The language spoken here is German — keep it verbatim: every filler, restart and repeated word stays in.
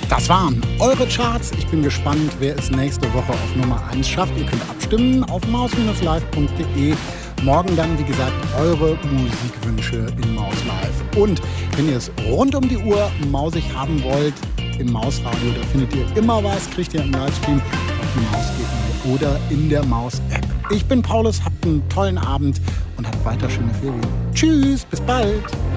Das waren eure Charts. Ich bin gespannt, wer es nächste Woche auf Nummer eins schafft. Ihr könnt abstimmen auf maus live punkt de. Morgen dann, wie gesagt, eure Musikwünsche in Maus Live. Und wenn ihr es rund um die Uhr mausig haben wollt, im Mausradio, da findet ihr immer was, kriegt ihr im Livestream auf die Maus punkt de oder in der Maus-App. Ich bin Paulus, habt einen tollen Abend und habt weiter schöne Ferien. Tschüss, bis bald.